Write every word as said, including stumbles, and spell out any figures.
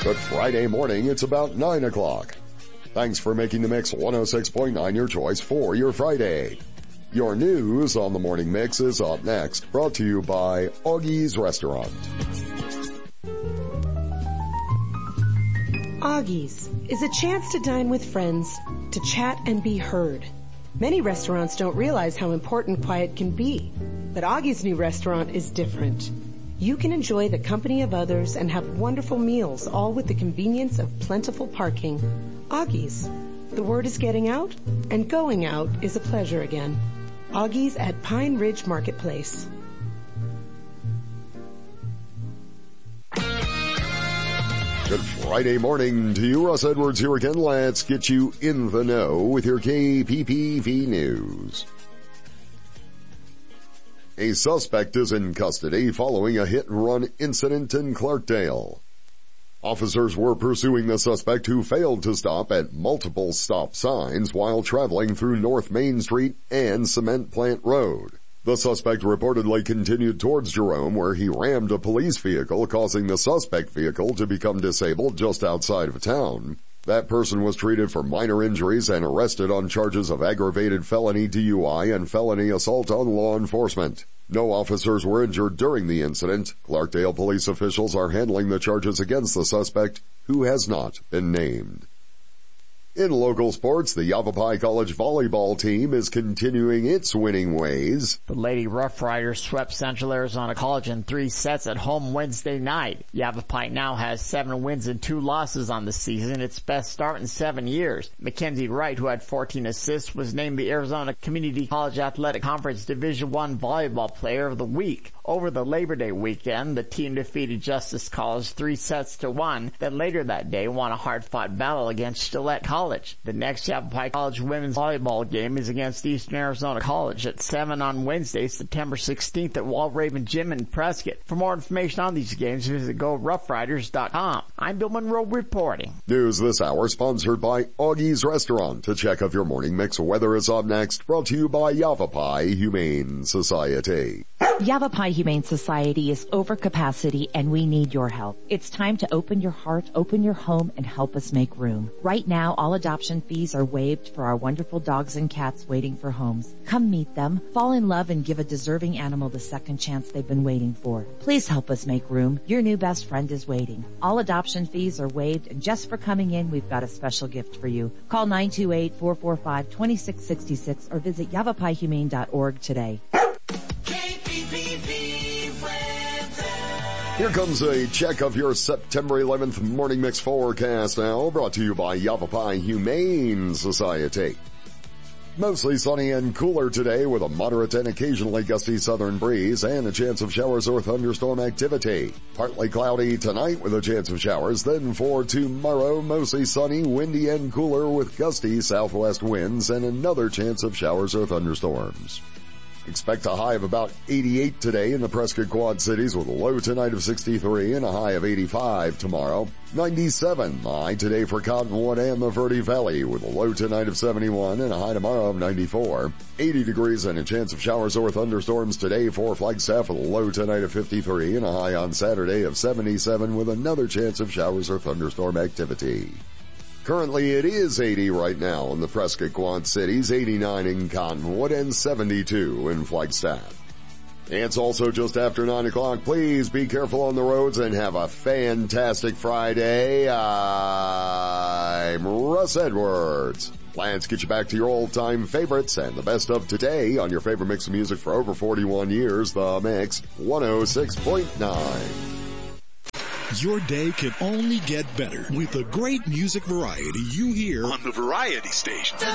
Good Friday morning, it's about nine o'clock. Thanks for making the Mix one oh six point nine your choice for your Friday. Your news on the Morning Mix is up next, brought to you by Augie's Restaurant. Augie's is a chance to dine with friends, to chat and be heard. Many restaurants don't realize how important quiet can be, but Augie's new restaurant is different. You can enjoy the company of others and have wonderful meals, all with the convenience of plentiful parking. Augie's. The word is getting out, and going out is a pleasure again. Augie's at Pine Ridge Marketplace. Good Friday morning to you. Russ Edwards here again. Let's get you in the know with your K P P V News. A suspect is in custody following a hit-and-run incident in Clarkdale. Officers were pursuing the suspect who failed to stop at multiple stop signs while traveling through North Main Street and Cement Plant Road. The suspect reportedly continued towards Jerome, where he rammed a police vehicle, causing the suspect vehicle to become disabled just outside of town. That person was treated for minor injuries and arrested on charges of aggravated felony D U I and felony assault on law enforcement. No officers were injured during the incident. Clarkdale police officials are handling the charges against the suspect, who has not been named. In local sports, the Yavapai College volleyball team is continuing its winning ways. The Lady Rough Riders swept Central Arizona College in three sets at home Wednesday night. Yavapai now has seven wins and two losses on the season, its best start in seven years. Mackenzie Wright, who had fourteen assists, was named the Arizona Community College Athletic Conference Division One Volleyball Player of the Week. Over the Labor Day weekend, the team defeated Justice College three sets to one, then later that day won a hard-fought battle against Gillette College. The next Yavapai College women's volleyball game is against Eastern Arizona College at seven on Wednesday, September sixteenth at Walraven Gym in Prescott. For more information on these games, visit go rough riders dot com. I'm Bill Monroe reporting. News this hour sponsored by Augie's Restaurant. To check out your morning mix, weather is up next, brought to you by Yavapai Humane Society. Yavapai Humane Society is over capacity and we need your help. It's time to open your heart, open your home, and help us make room. Right now, all adoption fees are waived for our wonderful dogs and cats waiting for homes. Come meet them, fall in love, and give a deserving animal the second chance they've been waiting for. Please help us make room. Your new best friend is waiting. All adoption fees are waived, and just for coming in, we've got a special gift for you. Call nine two eight, four four five, two six six six or visit yavapai humane dot org today. Here comes a check of your September eleventh Morning Mix forecast now, brought to you by Yavapai Humane Society. Mostly sunny and cooler today with a moderate and occasionally gusty southern breeze and a chance of showers or thunderstorm activity. Partly cloudy tonight with a chance of showers, then for tomorrow mostly sunny, windy and cooler with gusty southwest winds and another chance of showers or thunderstorms. Expect a high of about eighty-eight today in the Prescott Quad Cities with a low tonight of sixty-three and a high of eighty-five tomorrow. ninety-seven the high today for Cottonwood and the Verde Valley with a low tonight of seventy-one and a high tomorrow of ninety-four. eighty degrees and a chance of showers or thunderstorms today for Flagstaff with a low tonight of fifty-three and a high on Saturday of seventy-seven with another chance of showers or thunderstorm activity. Currently it is eighty right now in the Prescott Quad Cities, eighty-nine in Cottonwood, and seventy-two in Flagstaff. It's also just after nine o'clock. Please be careful on the roads and have a fantastic Friday. I'm Russ Edwards. Let's get you back to your old-time favorites and the best of today on your favorite mix of music for over forty-one years, The Mix one oh six point nine. Your day can only get better with the great music variety you hear on the Variety Station.